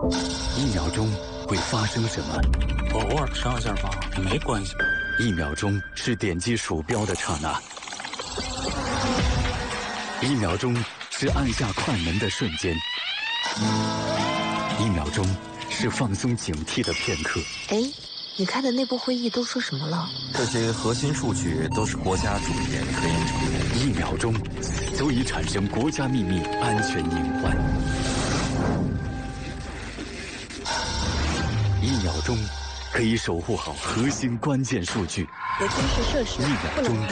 1秒钟会发生什么？ 我偶尔上一下网也没关系。 1秒钟是点击鼠标的刹那，1秒钟是按下快门的瞬间，1秒钟是放松警惕的片刻。 哎，你开的内部会议都说什么了？ 这些核心数据都是国家重点科研成果。 1秒钟足以产生国家秘密安全隐患。1秒钟可以守护好核心关键数据。 核军事设施 1秒钟